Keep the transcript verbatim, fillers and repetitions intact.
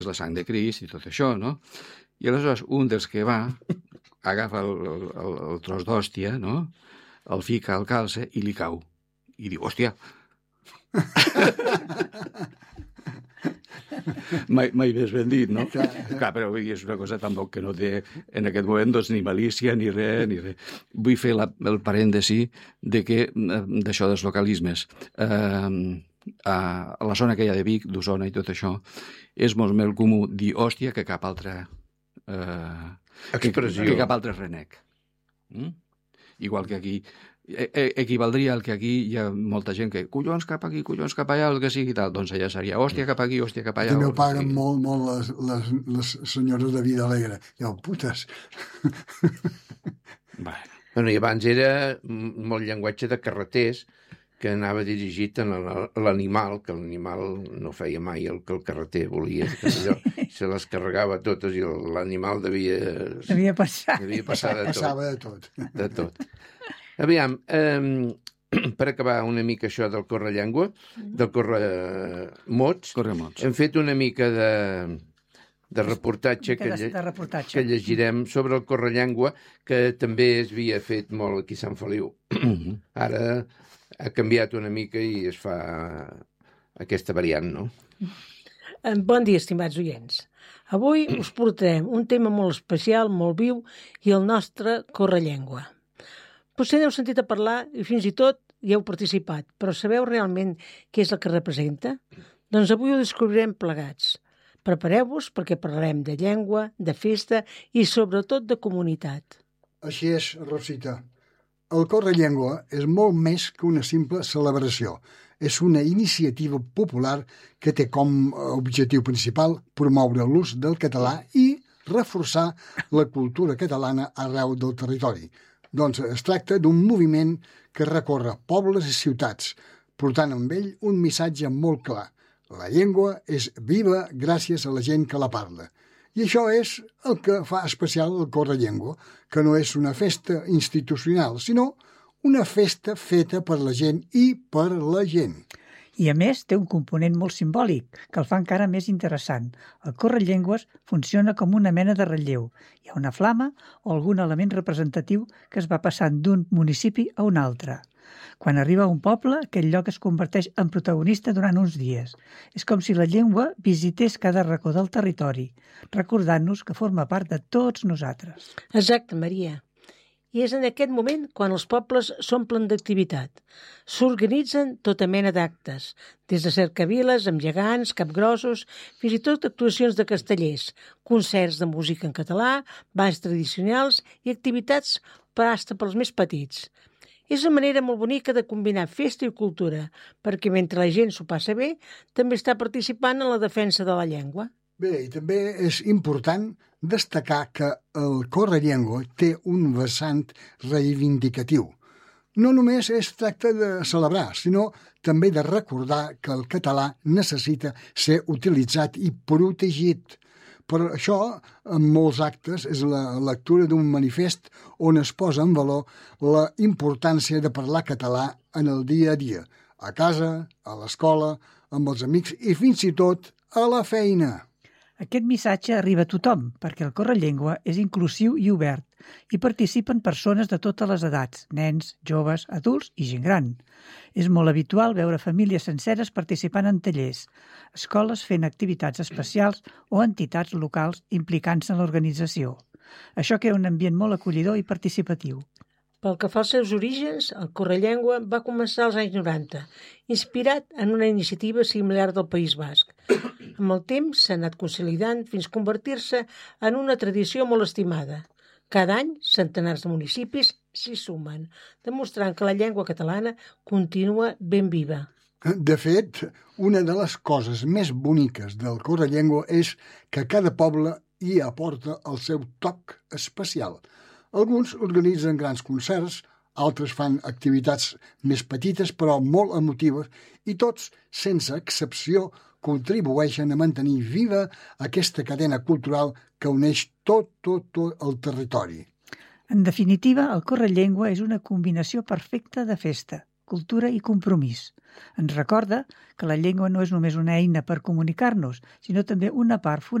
la sang de Crist i tot això, no? I aleshores un dels que va agafa el, el, el tros d'hòstia, no? El fica al calze i li cau. I diu, hòstia, mai, mai més ben dit, no? Clar, Clar però és una cosa tampoc que no té en aquest moment doncs, ni malícia ni res, ni res. Vull fer la, el parèntesi de que d'això dels localismes. Eh, a, a la zona que hi ha de Vic, d'Osona i tot això, és molt més comú dir hòstia que cap altra eh, expressió. Que, que cap altre renec. Mm? Igual que aquí equivaldria al que aquí hi ha molta gent que collons cap aquí, collons cap allà, el que sigui tal, doncs allà seria hòstia cap aquí, hòstia cap allà. També ho paguen molt, molt les, les, les senyores de Vida Alegre. Ja, putes. Bueno. Bueno, i abans era molt llenguatge de carreters que anava dirigit a l'animal, que l'animal no feia mai el que el carreter volia, que allò se les carregava totes i l'animal devia... Devia passar. Devia passar de tot. Passava de tot. De tot. Aviam, eh, per acabar una mica això del correllengua, del corremots, corremots, hem fet una mica de, de reportatge, que, de, de reportatge que llegirem sobre el correllengua, que també es havia fet molt aquí a Sant Feliu. Ara ha canviat una mica i es fa aquesta variant, no? Bon dia, estimats oients. Avui us portarem un tema molt especial, molt viu, i el nostre correllengua. Potser n'heu sentit a parlar i fins i tot hi heu participat, però sabeu realment què és el que representa? Doncs avui ho descobrirem plegats. Prepareu-vos perquè parlarem de llengua, de festa i sobretot de comunitat. Així és, Rosita. El correllengua és molt més que una simple celebració. És una iniciativa popular que té com a objectiu principal promoure l'ús del català i reforçar la cultura catalana arreu del territori. Doncs es tracta d'un moviment que recorre pobles i ciutats, portant amb ell un missatge molt clar. La llengua és viva gràcies a la gent que la parla. I això és el que fa especial el correllengua, que no és una festa institucional, sinó una festa feta per la gent i per la gent. I, a més, té un component molt simbòlic, que el fa encara més interessant. El correllengües funciona com una mena de relleu. Hi ha una flama o algun element representatiu que es va passant d'un municipi a un altre. Quan arriba a un poble, aquell lloc es converteix en protagonista durant uns dies. És com si la llengua visités cada racó del territori, recordant-nos que forma part de tots nosaltres. Exacte, Maria. I és en aquest moment quan els pobles s'omplen d'activitat. S'organitzen tota mena d'actes, des de cercaviles amb gegants, capgrossos, fins i tot actuacions de castellers, concerts de música en català, balls tradicionals i activitats per hasta pels més petits. És una manera molt bonica de combinar festa i cultura, perquè mentre la gent s'ho passa bé, també està participant en la defensa de la llengua. Bé, i també és important destacar que el correllengua té un vessant reivindicatiu. No només es tracta de celebrar, sinó també de recordar que el català necessita ser utilitzat i protegit. Per això, en molts actes, és la lectura d'un manifest on es posa en valor la importància de parlar català en el dia a dia, a casa, a l'escola, amb els amics i fins i tot a la feina. Aquest missatge arriba a tothom, perquè el correllengua és inclusiu i obert. Hi participen persones de totes les edats, nens, joves, adults i gent gran. És molt habitual veure famílies senceres participant en tallers, escoles fent activitats especials o entitats locals implicant-se en l'organització. Això crea un ambient molt acollidor i participatiu. Pel que fa als seus orígens, el correllengua va començar als anys noranta, inspirat en una iniciativa similar del País Basc. Amb el temps s'ha anat consolidant fins a convertir-se en una tradició molt estimada. Cada any, centenars de municipis s'hi sumen, demostrant que la llengua catalana continua ben viva. De fet, una de les coses més boniques del correllengua és que cada poble hi aporta el seu toc especial. Alguns organitzen grans concerts, altres fan activitats més petites però molt emotives i tots, sense excepció, contribueixen a mantenir viva aquesta cadena cultural que uneix tot, tot, tot el territori. En definitiva, el correllengua és una combinació perfecta de festa, cultura i compromís. Ens recorda que la llengua no és només una eina per comunicar-nos, sinó també una part fonamental